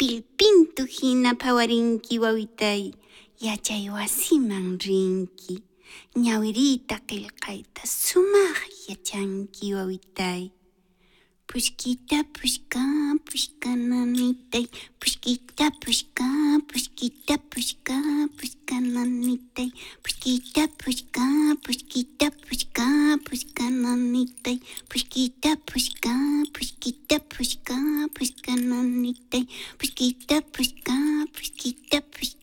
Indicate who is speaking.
Speaker 1: Pilpintu hina phawarinki wawitay, yachay wasiman rinki. Ñawirita qillqayta sumaq yachanki wawitay. Pushkita pushka pushkananitay, pushkita pushka pushkita pushka pushkananitay, pushkita pushka pushkita pushka pushkananitay, pushkita pushka pushkita pushka pushkananitay, pushkita pushka pushkita pushka